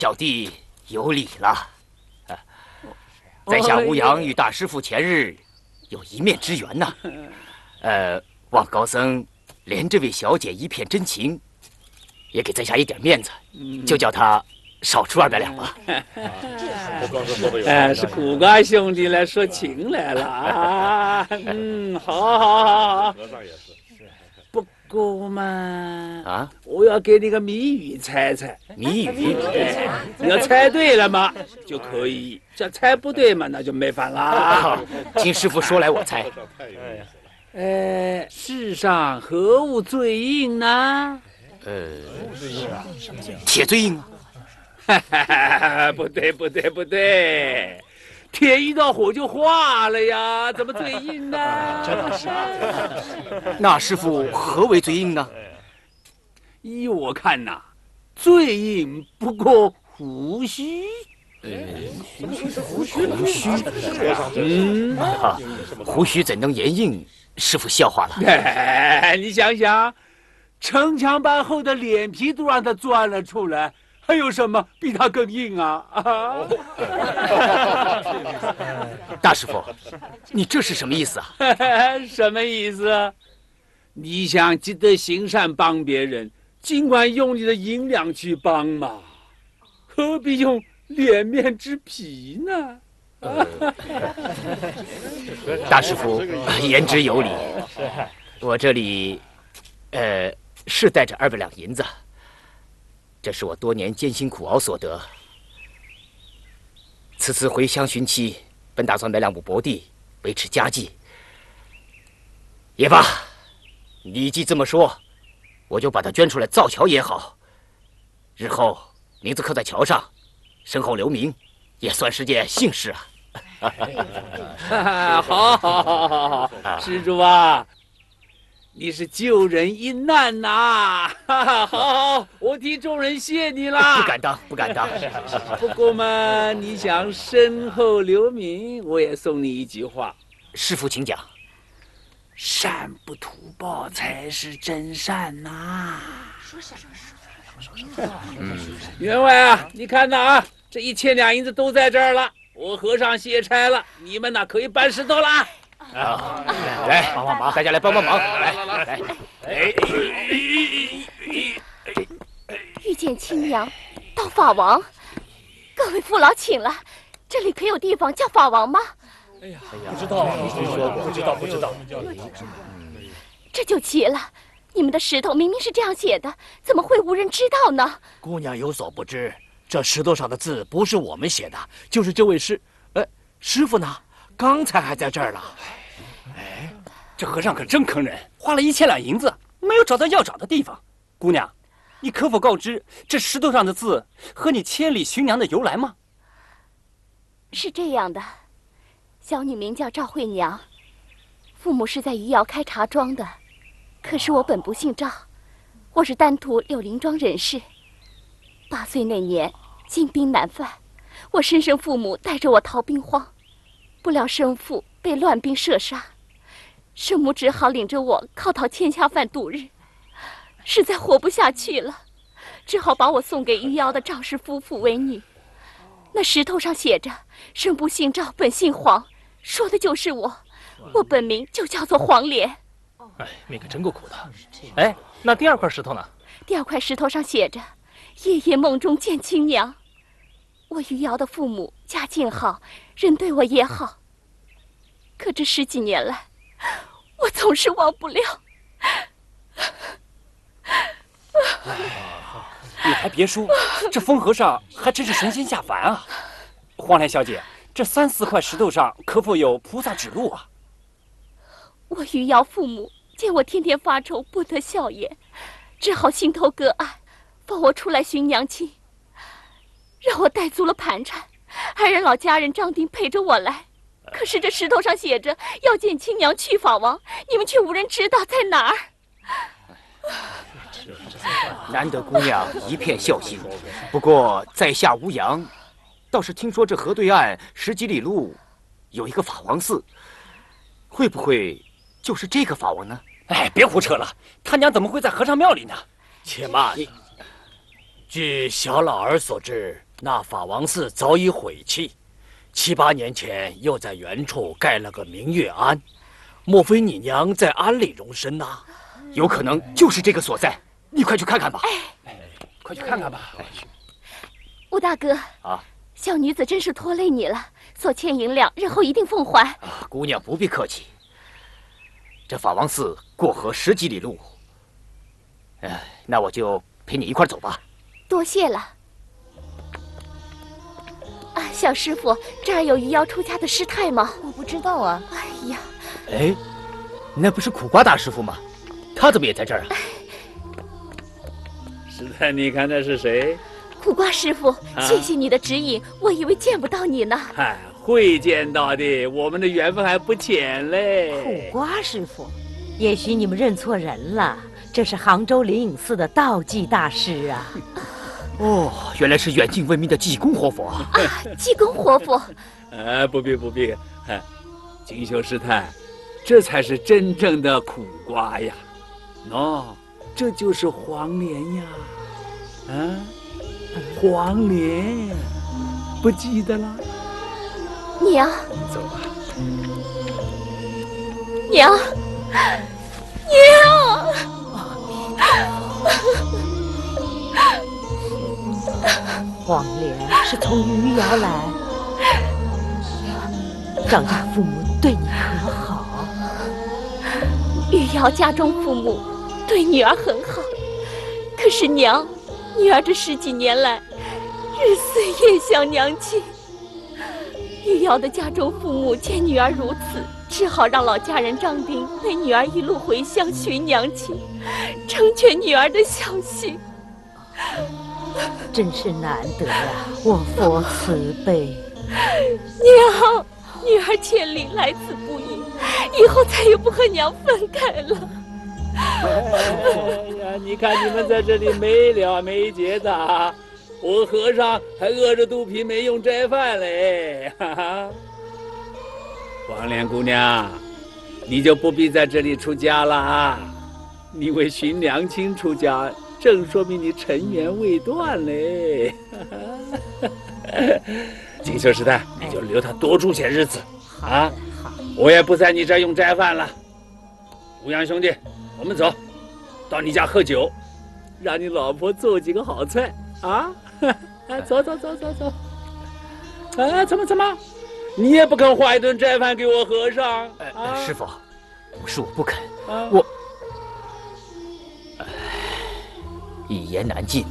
小弟有礼了。在下吴阳与大师傅前日有一面之缘呐。望高僧怜这位小姐一片真情，也给在下一点面子，就叫他少出200两吧。 是苦瓜兄弟来说情来了啊！好。不过嘛，我要给你个谜语猜猜。 谜语？ 你要猜对了嘛就可以，这猜不对嘛那就没法啦。 请师傅说来我猜。 世上何物最硬呢？ 铁最硬啊！不对，铁遇到火就化了呀，怎么最硬呢？ 真的是。那师傅何为最硬呢？ 依我看呐，最硬不过胡须。 胡须？胡须怎能言硬？师傅笑话了。 你想想，城墙板后的脸皮都让他钻了出来，还有什么比他更硬啊？ 大师傅，你这是什么意思啊？ 什么意思？你想积德行善帮别人，尽管用你的银两去帮嘛，何必用脸面之皮呢？ 大师傅言之有理，我这里是带着200两银子，这是我多年艰辛苦熬所得。此次回乡寻妻，本打算买2亩薄地维持家计。也罢，你既这么说，我就把它捐出来造桥也好，日后名字刻在桥上，身后留名，也算是件幸事啊。 好，施主啊，你是救人一难呐！好，我替众人谢你啦。 不敢当。 不过嘛，你想身后留名，我也送你一句话。 师父请讲。 善不图报才是真善呐。说。员外啊，你看呐啊，这1000两银子都在这儿了。我和尚卸差了，你们呢可以搬石头了。 来帮忙，大家来帮忙，来。 遇见亲娘，到法王，各位父老请了，这里可有地方叫法王吗？ 哎呀，不知道，听说过，不知道。 这就奇了，你们的石头明明是这样写的，怎么会无人知道呢？ 姑娘有所不知。这石头上的字不是我们写的，就是这位师傅呢？刚才还在这儿呢。 这和尚可真坑人，花了1000两银子，没有找到要找的地方。姑娘，你可否告知这石头上的字和你千里寻娘的由来吗？ 是这样的，小女名叫赵慧娘，父母是在余姚开茶庄的，可是我本不姓赵，我是丹徒柳林庄人士。8岁那年，金兵南犯，我生身父母带着我逃兵荒，不料生父被乱兵射杀，生母只好领着我靠讨欠下饭度日，实在活不下去了，只好把我送给余姚的赵氏夫妇为女。那石头上写着“生不姓赵，本姓黄”，说的就是我，我本名就叫做黄莲。 命可真够苦的。那第2块石头呢？ 第2块石头上写着夜夜梦中见亲娘。我余姚的父母家境好，人对我也好，可这10几年来，我总是忘不了。 你还别说，这疯和尚还真是神仙下凡啊！黄莲小姐，这3、4块石头上可否有菩萨指路啊？ 我余姚父母见我天天发愁，不得笑颜，只好心头割爱，放我出来寻娘亲，让我带足了盘缠，还让老家人张丁陪着我来。可是这石头上写着要见亲娘去法王，你们却无人知道在哪儿。 难得姑娘一片孝心，不过在下吴阳，倒是听说这河对岸10几里路有一个法王寺，会不会就是这个法王呢？ 别胡扯了，他娘怎么会在和尚庙里呢？ 且慢，据小老儿所知， 那法王寺早已毁弃，7、8年前又在原处盖了个明月庵，莫非你娘在庵里容身呐？ 有可能就是这个所在，你快去看看吧。 快去看看吧。 吴大哥啊， 小女子真是拖累你了，所欠银两日后一定奉还。 姑娘不必客气。这法王寺过河10几里路，那我就陪你一块走吧。 多谢了。啊，小师傅，这儿有余姚出家的师太吗？ 我不知道啊。 哎呀， 哎，那不是苦瓜大师傅吗？他怎么也在这儿啊？ 师太，你看那是谁？ 苦瓜师傅，谢谢你的指引，我以为见不到你呢。 嗨，会见到的，我们的缘分还不浅嘞。 苦瓜师傅，也许你们认错人了，这是杭州灵隐寺的道济大师啊。 哦，原来是远近闻名的济公活佛啊！ 济公活佛。 不必。锦绣师太，这才是真正的苦瓜呀。这就是黄连呀。黄连，不记得了？ 娘， 走吧。 娘。 黄连是从余姚来，张家父母对你可好？ 余姚家中父母对女儿很好，可是娘，女儿这10几年来，日思夜想娘亲。余姚的家中父母见女儿如此，只好让老家人张丁陪女儿一路回乡寻娘亲，成全女儿的孝心。 真是难得呀，我佛慈悲。 娘，女儿千里来此不易，以后再也不和娘分开了。 哎呀，你看你们在这里没了没结的，我和尚还饿着肚皮没用斋饭嘞。哈哈，黄莲姑娘，你就不必在这里出家了啊！你为寻娘亲出家，正说明你尘缘未断嘞。锦绣师太，你就留他多住些日子啊！我也不在你这儿用斋饭了。吴阳兄弟，我们走，到你家喝酒，让你老婆做几个好菜啊！走。怎么？你也不肯画一顿斋饭给我和尚？ 师傅，不是我不肯，我一言难尽。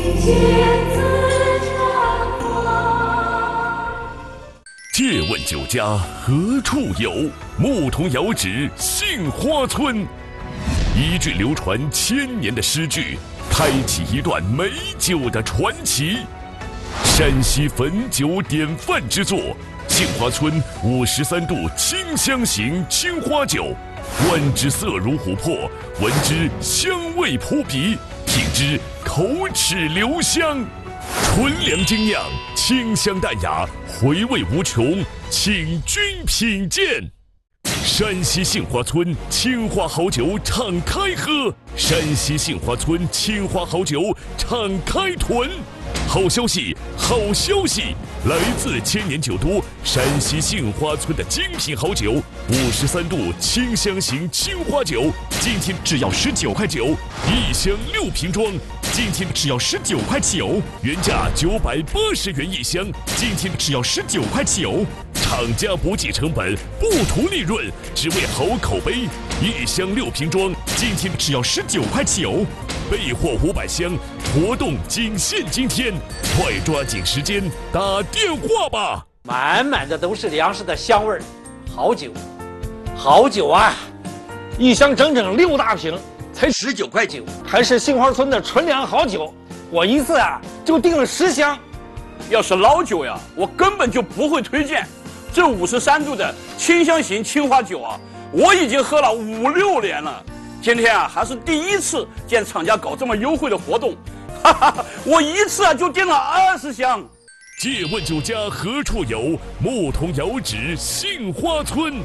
借问酒家何处有？牧童遥指杏花村。一句流传1000年的诗句，开启一段美酒的传奇。山西汾酒典范之作，杏花村53度清香型青花酒，观之色如琥珀，闻之香味扑鼻，品之口齿留香。纯粮精酿，清香淡雅，回味无穷，请君品鉴。山西杏花村青花好酒敞开喝，山西杏花村青花好酒敞开囤。好消息，来自1000年酒都山西杏花村的精品好酒，53度清香型青花酒，今天只要19块9，一箱6瓶装，今天只要19块9，原价980元一箱，今天只要19块9。厂家不计成本，不图利润，只为好口碑。一箱6瓶装，今天只要19块9，备货500箱，活动仅限今天，快抓紧时间打电话吧！ 满满的都是粮食的香味儿，好酒啊！一箱整整6大瓶，才19块9，还是杏花村的纯粮好酒。我一次就订了10箱。 要是老酒呀，我根本就不会推荐。这53度的清香型青花酒我已经喝了5、6年了。今天还是第一次见厂家搞这么优惠的活动，我一次就订了20箱。 借问酒家何处有？牧童遥指杏花村。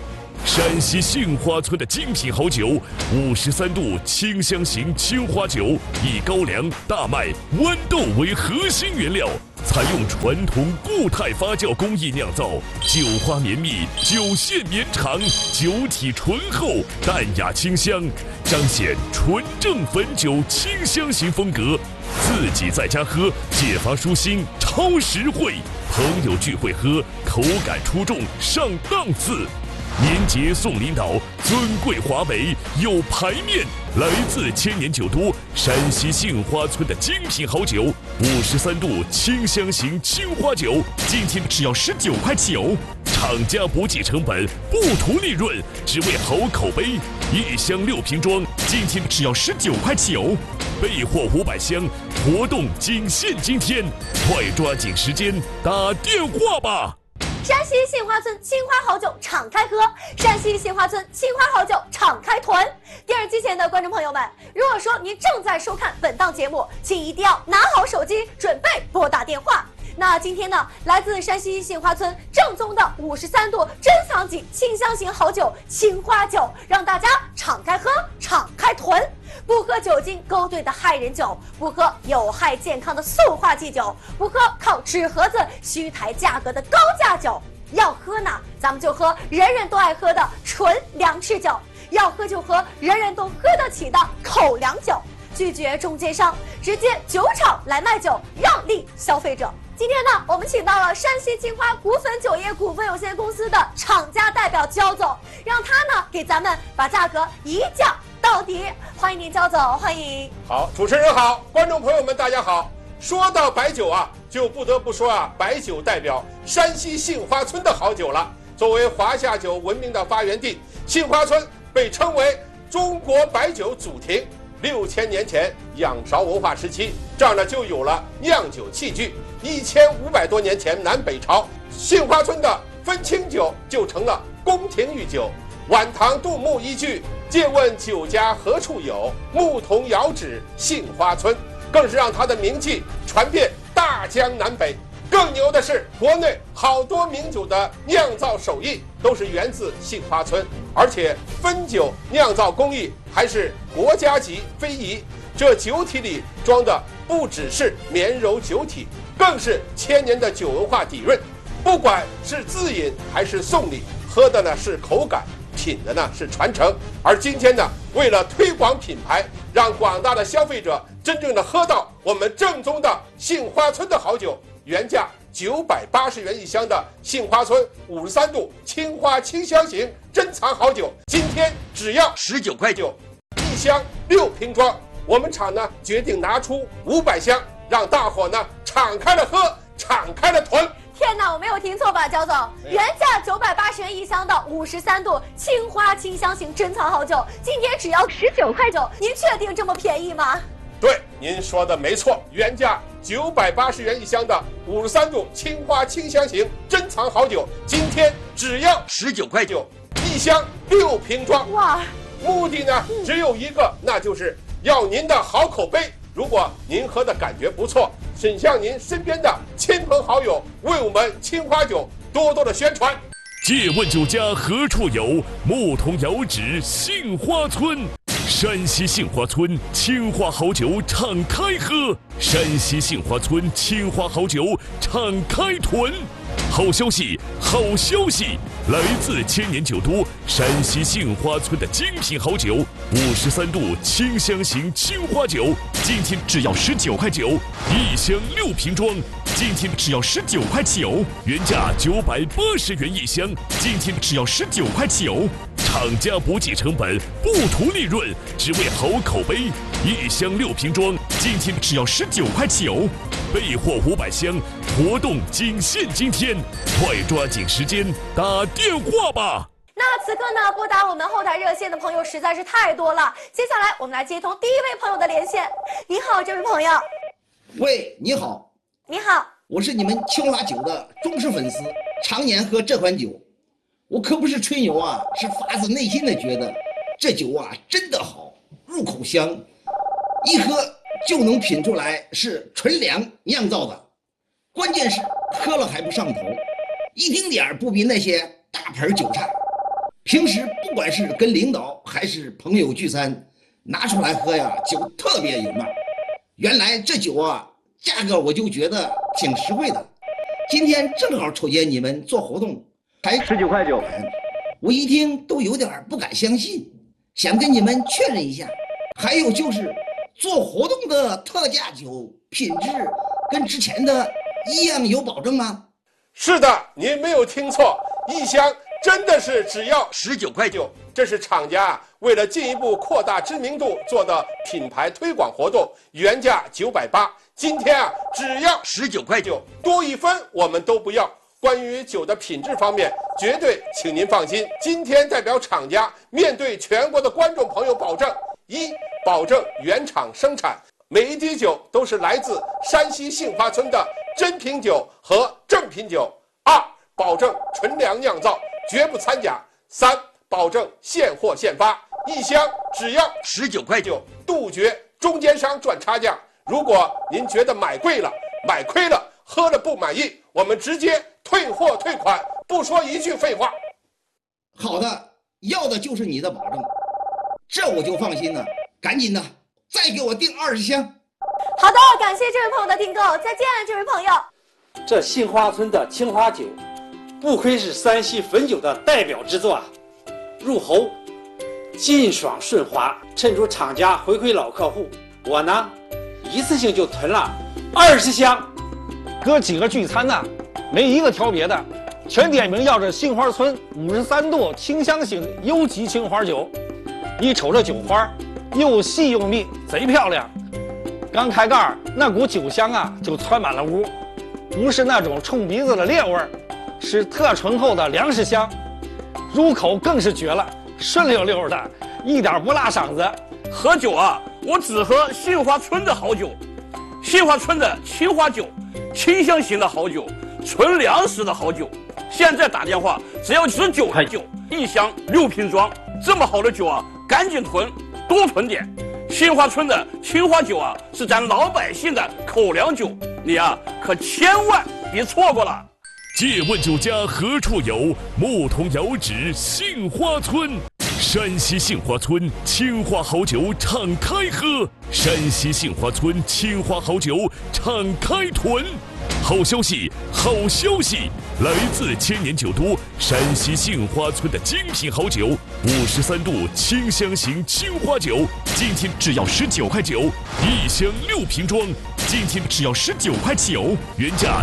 山西杏花村的精品好酒，53度清香型青花酒，以高粱、大麦、豌豆为核心原料，采用传统固态发酵工艺酿造，酒花绵密，酒线绵长，酒体醇厚，淡雅清香，彰显纯正汾酒清香型风格。自己在家喝，解乏舒心，超实惠；朋友聚会喝，口感出众，上档次。年节送领导，尊贵华美，有排面。来自千年酒都山西杏花村的精品好酒，53度清香型青花酒，今天只要19块起哦。厂家不计成本，不图利润，只为好口碑。1箱6瓶装，今天只要19块起哦。备货500箱，活动仅限今天，快抓紧时间，打电话吧。 山西杏花村青花好酒敞开喝，山西杏花村青花好酒敞开囤。电视机前的观众朋友们，如果说您正在收看本档节目，请一定要拿好手机，准备拨打电话。那今天呢，来自山西杏花村正宗的53度珍藏级清香型好酒青花酒，让大家敞开喝，敞开囤。不喝酒精勾兑的害人酒，不喝有害健康的塑化剂酒，不喝靠纸盒子虚抬价格的高价酒。要喝呢，咱们就喝人人都爱喝的纯粮食酒；要喝就喝人人都喝得起的口粮酒。拒绝中间商，直接酒厂来卖酒，让利消费者。今天呢，我们请到了山西青花股份酒业股份有限公司的厂家代表焦总，让他呢给咱们把价格一降到底。欢迎您，焦总，欢迎。 好，主持人好，观众朋友们大家好。说到白酒啊，就不得不说啊，白酒代表山西杏花村的好酒了。作为华夏酒闻名的发源地，杏花村被称为中国白酒祖庭。6000年前，仰韶文化时期，这儿呢就有了酿酒器具。1500多年前，南北朝，杏花村的分清酒就成了宫廷御酒。晚唐杜牧一句“借问酒家何处有，牧童遥指杏花村”，更是让他的名气传遍大江南北。更牛的是，国内好多名酒的酿造手艺都是源自杏花村，而且汾酒酿造工艺还是国家级非遗。这酒体里装的不只是绵柔酒体，更是千年的酒文化底蕴。不管是自饮还是送礼，喝的呢是口感，品的呢是传承。而今天呢，为了推广品牌，让广大的消费者真正的喝到我们正宗的杏花村的好酒，原价980元一箱的杏花村53度青花清香型珍藏好酒，今天只要19块9，一箱6瓶装。我们厂呢决定拿出500箱，让大伙呢敞开了喝，敞开了囤。 天哪，我没有听错吧，焦总？原价980元一箱的53度青花清香型珍藏好酒，今天只要19块9，您确定这么便宜吗？ 对，您说的没错，原价980元一箱的53度青花清香型珍藏好酒，今天只要19块9，一箱6瓶装。 哇！ 目的呢只有一个，那就是要您的好口碑。如果您喝的感觉不错，请向您身边的亲朋好友为我们青花酒多多的宣传。 借问酒家何处有？牧童遥指杏花村。山西杏花村青花好酒敞开喝，山西杏花村青花好酒敞开囤。好消息，好消息！来自千年酒都山西杏花村的精品好酒，53度清香型青花酒，今天只要19块9，一箱6瓶装，今天只要19块9，原价980元一箱，今天只要19块9。厂家不计成本，不图利润，只为好口碑。一箱6瓶装，今天只要19块9。备货500箱，活动仅限今天，快抓紧时间，打电话吧。 那此刻呢，拨打我们后台热线的朋友实在是太多了。接下来我们来接通第一位朋友的连线。你好，这位朋友。 喂，你好。 你好， 我是你们青花酒的忠实粉丝，常年喝这款酒。我可不是吹牛啊，是发自内心的觉得这酒啊真的好，入口香，一喝就能品出来是纯粮酿造的，关键是喝了还不上头，一丁点儿不比那些大盆酒差。 平时不管是跟领导还是朋友聚餐，拿出来喝呀，就特别有面。原来这酒啊，价格我就觉得挺实惠的。今天正好瞅见你们做活动，才19块9，我一听都有点不敢相信，想跟你们确认一下。还有就是做活动的特价酒品质跟之前的一样有保证吗？ 是的，您没有听错，一箱真的是只要19块9。这是厂家为了进一步扩大知名度做的品牌推广活动，原价980，今天啊只要19块9，多1分我们都不要。关于酒的品质方面，绝对请您放心。今天代表厂家面对全国的观众朋友保证：一，保证原厂生产，每一滴酒都是来自山西杏花村的真品酒和正品酒；二，保证纯粮酿造，绝不掺假；三，保证现货现发，一箱只要19块9，杜绝中间商赚差价。如果您觉得买贵了、买亏了、喝了不满意，我们直接退货退款，不说一句废话。 好的，要的就是你的保证，这我就放心了。赶紧的，再给我订20箱。 好的，感谢这位朋友的订购，再见，这位朋友。 这杏花村的青花酒，不愧是山西汾酒的代表之作啊！入喉劲爽顺滑，衬出厂家回馈老客户。我呢，一次性就囤了20箱。 哥几个聚餐呢，没一个挑别的，全点名要这杏花村53度清香型优级青花酒。一瞅这酒花，又细又密，贼漂亮。刚开盖，那股酒香啊，就窜满了屋，不是那种冲鼻子的烈味儿，是特醇厚的粮食香。入口更是绝了，顺溜溜的，一点不辣嗓子。 喝酒啊，我只喝杏花村的好酒，杏花村的青花酒，清香型的好酒，纯粮食的好酒。现在打电话只要19块9，一箱6瓶装，这么好的酒啊，赶紧囤，多囤点。杏花村的青花酒啊，是咱老百姓的口粮酒，你啊可千万别错过了。 借问酒家何处有？牧童遥指杏花村。山西杏花村青花好酒敞开喝，山西杏花村青花好酒敞开囤。好消息，好消息！来自千年酒都山西杏花村的精品好酒，53度清香型青花酒，今天只要19块9，一箱6瓶装，今天只要19块9，原价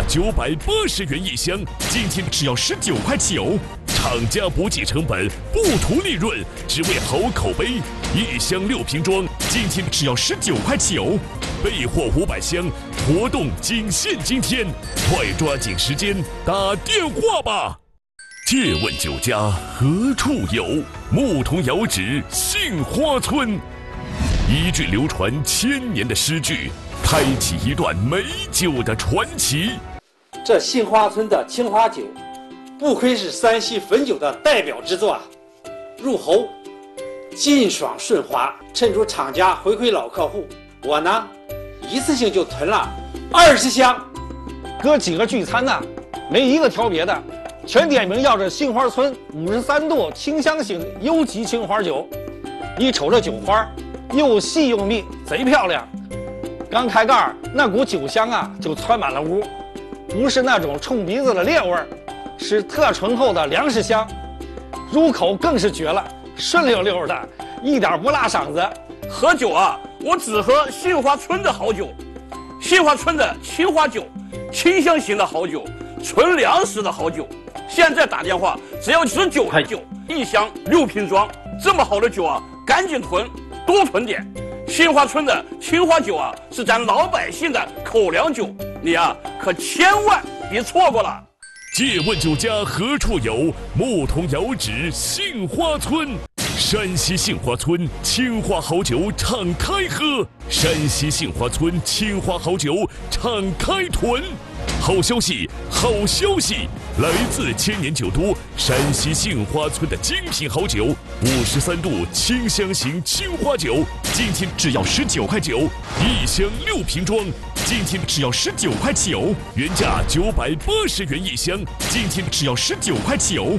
980元一箱，今天只要19块9。厂家不计成本，不图利润，只为好口碑。一箱6瓶装，今天只要19块9，备货500箱，活动仅限今天，快抓紧时间打电话吧！借问酒家何处有？牧童遥指杏花村。一句流传1000年的诗句，开启一段美酒的传奇。 这杏花村的青花酒，不愧是山西汾酒的代表之作啊！入喉劲爽顺滑，衬出厂家回馈老客户。我呢，一次性就囤了20箱。 哥几个聚餐呢，没一个挑别的，全点名要这杏花村53度清香型优级青花酒。一瞅这酒花，又细又密，贼漂亮。刚开盖，那股酒香啊，就窜满了屋，不是那种冲鼻子的烈味儿，是特醇厚的粮食香。入口更是绝了，顺溜溜的，一点不辣嗓子。 喝酒啊，我只喝杏花村的好酒，杏花村的青花酒，清香型的好酒，纯粮食的好酒。现在打电话只要19块9，一箱6瓶装，这么好的酒啊，赶紧囤，多囤点。杏花村的青花酒啊，是咱老百姓的口粮酒，你啊可千万别错过了。 借问酒家何处有？牧童遥指杏花村。山西杏花村青花好酒敞开喝，山西杏花村青花好酒敞开囤。好消息，好消息！来自千年酒都山西杏花村的精品好酒，53度清香型青花酒，今天只要19块9，一箱6瓶装，今天只要19块9，原价980元一箱，今天只要19块9。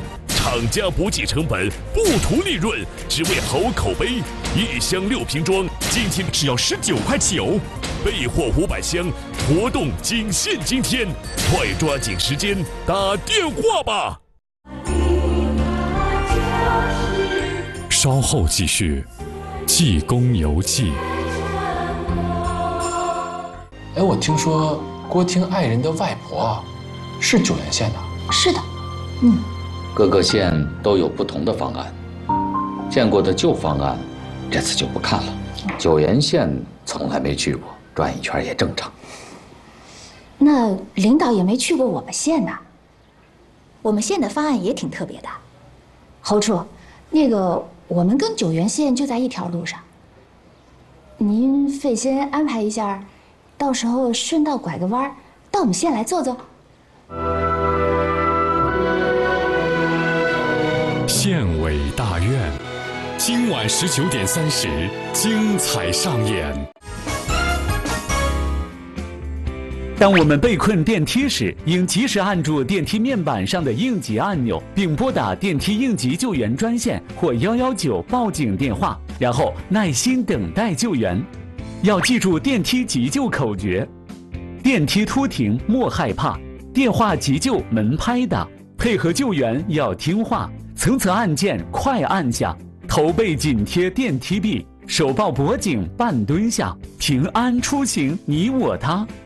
厂家不计成本，不图利润，只为好口碑。1箱6瓶装，今天只要19块起哦，备货500箱，活动仅限今天，快抓紧时间打电话吧。 稍后继续，济公游记。 哎，我听说郭听爱人的外婆啊，是九原县的。 是的， 各个县都有不同的方案，见过的旧方案，这次就不看了。九原县从来没去过，转一圈也正常。 那领导也没去过我们县呐。我们县的方案也挺特别的。侯处，那个我们跟九原县就在一条路上，您费心安排一下，到时候顺道拐个弯，到我们县来坐坐。 县委大院，今晚19点30，精彩上演。 当我们被困电梯时，应及时按住电梯面板上的应急按钮，并拨打电梯应急救援专线或119报警电话，然后耐心等待救援。要记住电梯急救口诀：电梯突停莫害怕，电话急救门拍打，配合救援要听话，层层按键快按下，头背紧贴电梯壁，手抱脖颈半蹲下，平安出行你我他。